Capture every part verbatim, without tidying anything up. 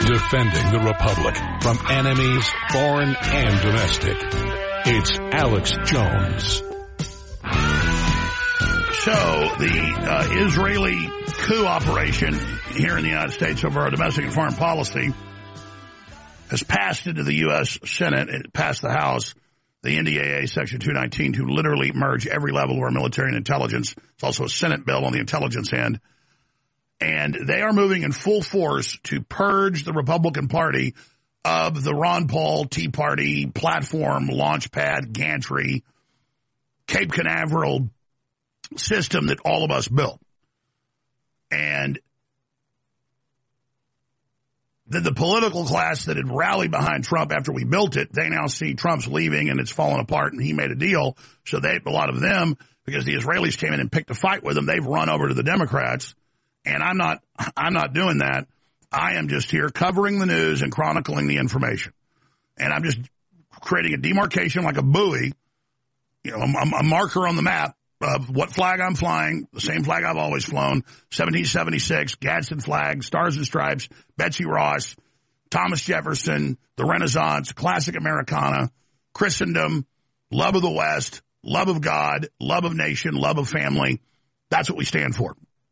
defending the Republic from enemies, foreign and domestic. It's Alex Jones. So, the uh, Israeli coup operation here in the United States over our domestic and foreign policy has passed into the U S Senate. It passed the House, the N D A A Section two nineteen, to literally merge every level of our military and intelligence. It's also a Senate bill on the intelligence end. And they are moving in full force to purge the Republican Party of the Ron Paul Tea Party platform, launchpad, gantry, Cape Canaveral system that all of us built. And the, the political class that had rallied behind Trump after we built it, they now see Trump's leaving and it's fallen apart and he made a deal. So they, a lot of them, because the Israelis came in and picked a fight with them, they've run over to the Democrats. And I'm not, I'm not doing that. I am just here covering the news and chronicling the information. And I'm just creating a demarcation like a buoy, you know, a, a marker on the map of what flag I'm flying, the same flag I've always flown, seventeen seventy-six, Gadsden flag, Stars and Stripes, Betsy Ross, Thomas Jefferson, the Renaissance, classic Americana, Christendom, love of the West, love of God, love of nation, love of family. That's what we stand for.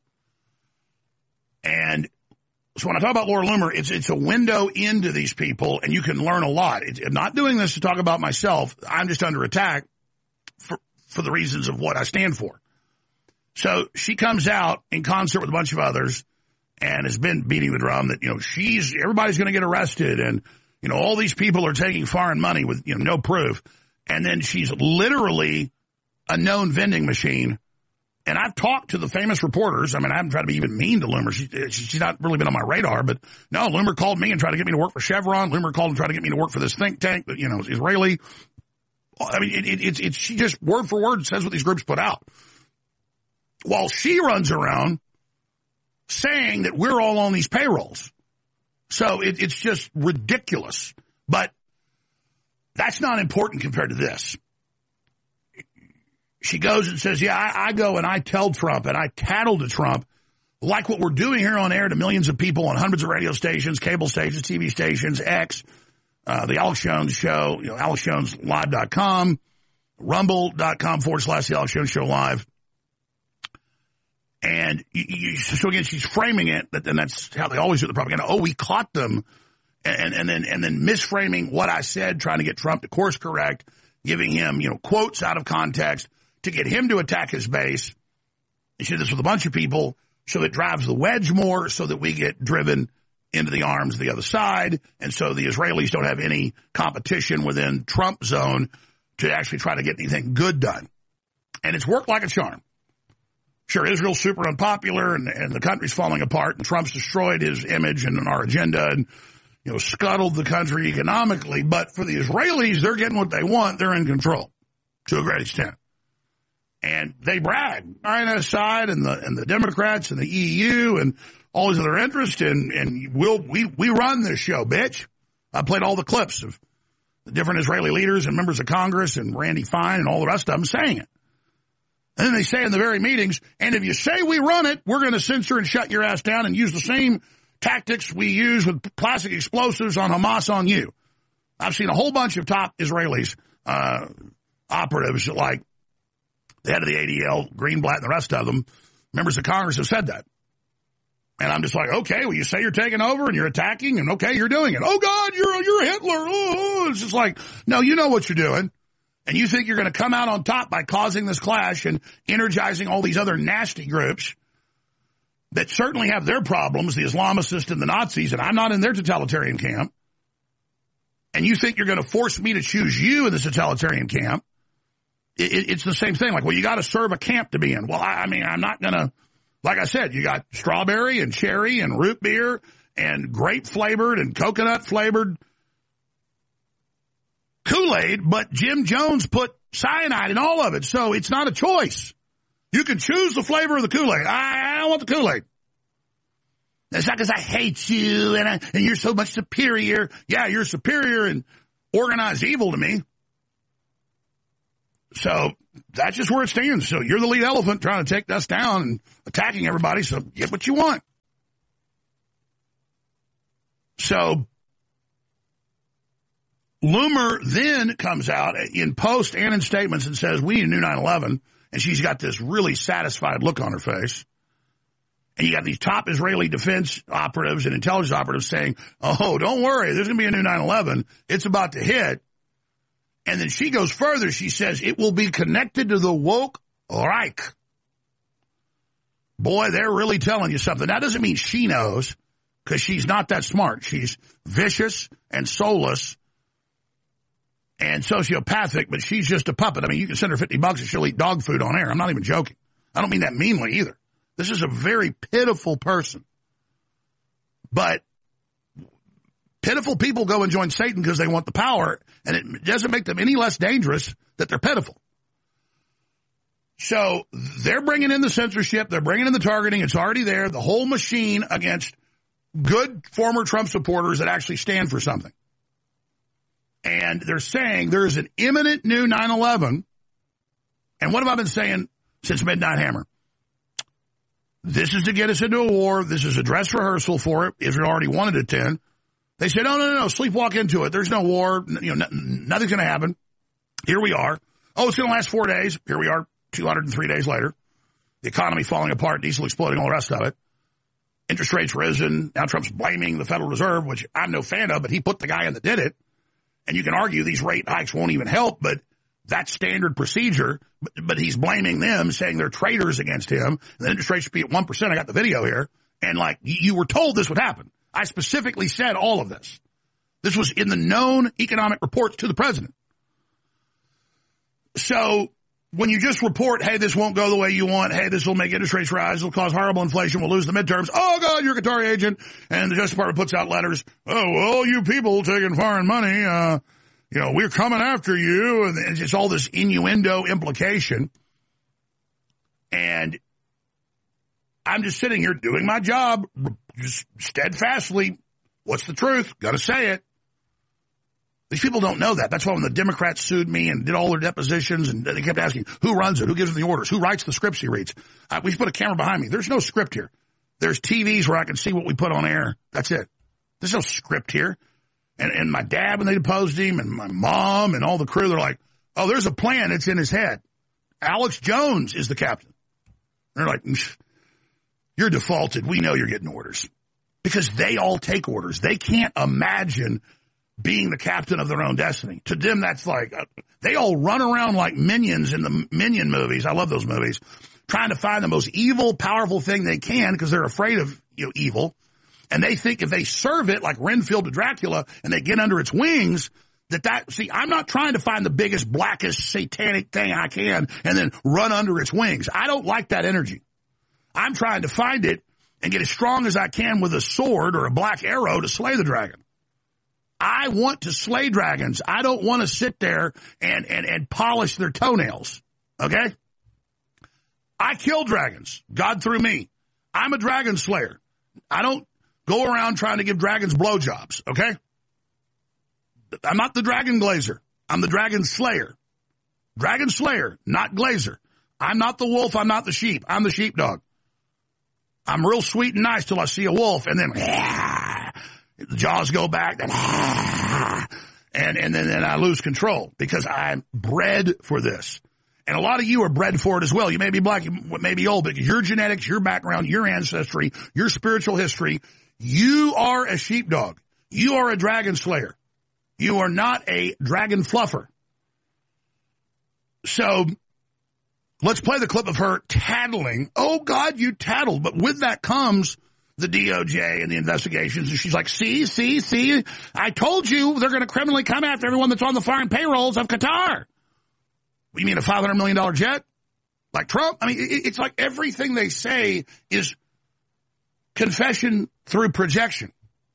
And so when I talk about Laura Loomer, it's it's a window into these people, and you can learn a lot. It's, I'm not doing this to talk about myself. I'm just under attack for, for the reasons of what I stand for. So she comes out in concert with a bunch of others and has been beating the drum that, you know, she's everybody's going to get arrested, and, you know, all these people are taking foreign money with, you know, no proof. And then she's literally a known vending machine. And I've talked to the famous reporters. I mean, I haven't tried to be even mean to Loomer. She, she's not really been on my radar. But, no, Loomer called me and tried to get me to work for Chevron. Loomer called and tried to get me to work for this think tank that, you know, is Israeli. I mean, it, it, it's, it's, she just word for word says what these groups put out. While she runs around saying that we're all on these payrolls. So it, it's just ridiculous. But that's not important compared to this. She goes and says, yeah, I, I go and I tell Trump and I tattle to Trump like what we're doing here on air to millions of people on hundreds of radio stations, cable stations, T V stations, X, uh, the Alex Jones Show, you know, alex jones live dot com, rumble.com forward slash the Alex Jones Show live. And you, you, so again, she's framing it, and that's how they always do the propaganda. Oh, we caught them. And, and then, and then misframing what I said, trying to get Trump to course correct, giving him, you know, quotes out of context, to get him to attack his base. She did this with a bunch of people, so it drives the wedge more, so that we get driven into the arms of the other side, and so the Israelis don't have any competition within Trump zone to actually try to get anything good done. And it's worked like a charm. Sure, Israel's super unpopular, and, and the country's falling apart, and Trump's destroyed his image and our agenda, and, you know, scuttled the country economically. But for the Israelis, they're getting what they want. They're in control to a great extent. And they brag, China side and the and the Democrats and the E U and all these other interests, and, and we'll, we, we run this show, bitch. I played all the clips of the different Israeli leaders and members of Congress and Randy Fine and all the rest of them saying it. And then they say in the very meetings, and if you say we run it, we're going to censor and shut your ass down and use the same tactics we use with plastic explosives on Hamas on you. I've seen a whole bunch of top Israelis, uh, operatives like the head of the A D L, Greenblatt, and the rest of them, members of Congress have said that. And I'm just like, okay, well, you say you're taking over and you're attacking, and okay, you're doing it. Oh, God, you're, you're Hitler. Oh, it's just like, no, you know what you're doing. And you think you're going to come out on top by causing this clash and energizing all these other nasty groups that certainly have their problems, the Islamicists and the Nazis, and I'm not in their totalitarian camp. And you think you're going to force me to choose you in the totalitarian camp. It, it's the same thing. Like, well, you got to serve a camp to be in. Well, I, I mean, I'm not going to, like I said, you got strawberry and cherry and root beer and grape flavored and coconut flavored Kool-Aid, but Jim Jones put cyanide in all of it. So it's not a choice. You can choose the flavor of the Kool-Aid. I, I don't want the Kool-Aid. It's not because I hate you and, I, and you're so much superior. Yeah, you're superior and organized evil to me. So that's just where it stands. So you're the lead elephant trying to take us down and attacking everybody. So get what you want. So Loomer then comes out in post and in statements and says, we need a new nine eleven. And she's got this really satisfied look on her face. And you got these top Israeli defense operatives and intelligence operatives saying, oh, don't worry, there's going to be a new nine eleven. It's about to hit. And then she goes further. She says it will be connected to the woke Reich. Boy, they're really telling you something. That doesn't mean she knows, because she's not that smart. She's vicious and soulless and sociopathic, but she's just a puppet. I mean, you can send her fifty bucks and she'll eat dog food on air. I'm not even joking. I don't mean that meanly either. This is a very pitiful person. But pitiful people go and join Satan because they want the power, and it doesn't make them any less dangerous that they're pitiful. So they're bringing in the censorship. They're bringing in the targeting. It's already there. The whole machine against good former Trump supporters that actually stand for something. And they're saying there is an imminent new nine eleven. And what have I been saying since Midnight Hammer? This is to get us into a war. This is a dress rehearsal for it. Israel already wanted it to end. They said, no, no, no, no, sleepwalk into it. There's no war. You know, nothing's going to happen. Here we are. Oh, it's going to last four days. Here we are, two hundred three days later. The economy falling apart, diesel exploding, all the rest of it. Interest rates risen. Now Trump's blaming the Federal Reserve, which I'm no fan of, but he put the guy in that did it. And you can argue these rate hikes won't even help, but that's standard procedure. But, but he's blaming them, saying they're traitors against him. And the interest rate should be at one percent. I got the video here. And, like, you were told this would happen. I specifically said all of this. This was in the known economic reports to the president. So when you just report, hey, this won't go the way you want, hey, this will make interest rates rise, it'll cause horrible inflation, we'll lose the midterms, oh, God, you're a Qatari agent, and the Justice Department puts out letters, oh, well, you people taking foreign money, uh, you know, we're coming after you, and it's just all this innuendo implication. And I'm just sitting here doing my job, just steadfastly. What's the truth? Got to say it. These people don't know that. That's why when the Democrats sued me and did all their depositions, and they kept asking, who runs it? Who gives them the orders? Who writes the scripts he reads? Uh, we should put a camera behind me. There's no script here. There's T Vs where I can see what we put on air. That's it. There's no script here. And, and my dad, when they deposed him, and my mom and all the crew, they're like, oh, there's a plan. It's in his head. Alex Jones is the captain. They're like, you're defaulted. We know you're getting orders. Because they all take orders. They can't imagine being the captain of their own destiny. To them, that's like, uh, they all run around like minions in the Minion movies. I love those movies. Trying to find the most evil, powerful thing they can because they're afraid of, you know, evil. And they think if they serve it like Renfield to Dracula and they get under its wings, that that, see, I'm not trying to find the biggest, blackest, satanic thing I can and then run under its wings. I don't like that energy. I'm trying to find it and get as strong as I can with a sword or a black arrow to slay the dragon. I want to slay dragons. I don't want to sit there and, and, and polish their toenails. Okay? I kill dragons. God through me. I'm a dragon slayer. I don't go around trying to give dragons blowjobs. Okay? I'm not the dragon glazer. I'm the dragon slayer. Dragon slayer, not glazer. I'm not the wolf. I'm not the sheep. I'm the sheepdog. I'm real sweet and nice till I see a wolf, and then ah, the jaws go back, then, ah, and, and then, then I lose control because I'm bred for this. And a lot of you are bred for it as well. You may be black, you may be old, but your genetics, your background, your ancestry, your spiritual history, you are a sheepdog. You are a dragon slayer. You are not a dragon fluffer. So let's play the clip of her tattling. Oh, God, you tattled. But with that comes the D O J and the investigations. And she's like, see, see, see, I told you they're going to criminally come after everyone that's on the foreign payrolls of Qatar. You mean a five hundred million dollars jet? Like Trump? I mean, it's like everything they say is confession through projection.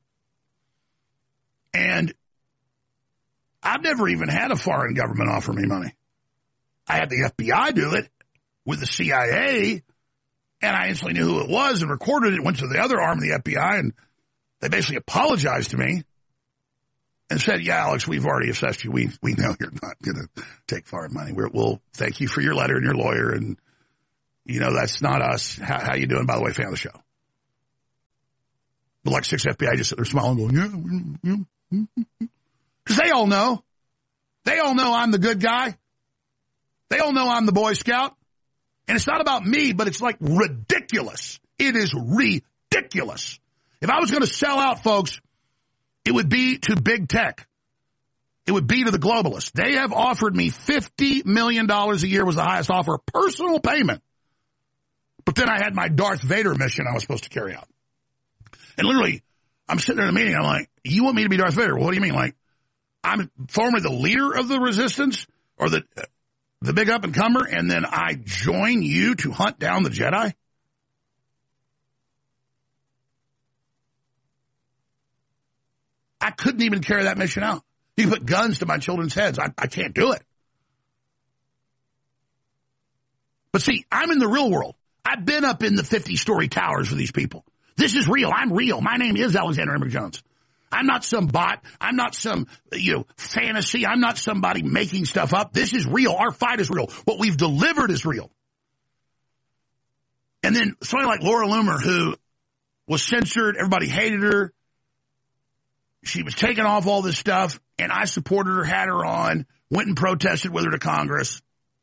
And I've never even had a foreign government offer me money. I had the F B I do it with the C I A, and I instantly knew who it was and recorded it, went to the other arm of the F B I, and they basically apologized to me and said, yeah, Alex, we've already assessed you. We we know you're not going to take foreign money. We're, we'll thank you for your letter and your lawyer, and, you know, that's not us. How, how you doing? By the way, fan of the show. But like six F B I just sit there smiling going, yeah, yeah. Because they all know. They all know I'm the good guy. They all know I'm the Boy Scout. And it's not about me, but it's like ridiculous. It is ridiculous. If I was going to sell out, folks, it would be to big tech. It would be to the globalists. They have offered me fifty million dollars a year was the highest offer, personal payment. But then I had my Darth Vader mission I was supposed to carry out. And literally, I'm sitting there in a meeting, I'm like, you want me to be Darth Vader? What do you mean? Like, I'm formerly the leader of the resistance or the the big up-and-comer, and then I join you to hunt down the Jedi? I couldn't even carry that mission out. You put guns to my children's heads. I, I can't do it. But see, I'm in the real world. I've been up in the fifty-story towers for these people. This is real. I'm real. My name is Alexander Emmer Jones. I'm not some bot. I'm not some, you know, fantasy. I'm not somebody making stuff up. This is real. Our fight is real. What we've delivered is real. And then somebody like Laura Loomer, who was censored, everybody hated her. She was taking off all this stuff, and I supported her, had her on, went and protested with her to Congress.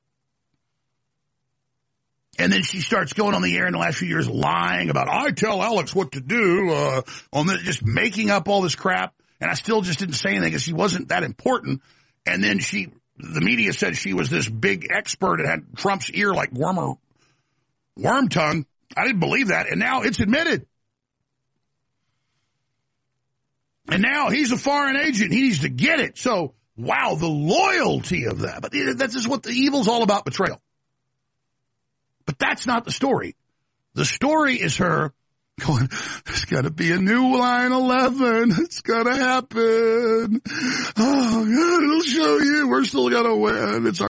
And then she starts going on the air in the last few years lying about, I tell Alex what to do, uh, on the, just making up all this crap. And I still just didn't say anything because she wasn't that important. And then she, the media said she was this big expert and had Trump's ear like worm or worm tongue. I didn't believe that. And now it's admitted. And now he's a foreign agent. He needs to get it. So, wow, the loyalty of that. But that's just what the evil's all about, betrayal. But that's not the story. The story is her going, there's got to be a new nine eleven. It's going to happen. Oh, God, it'll show you. We're still going to win. It's our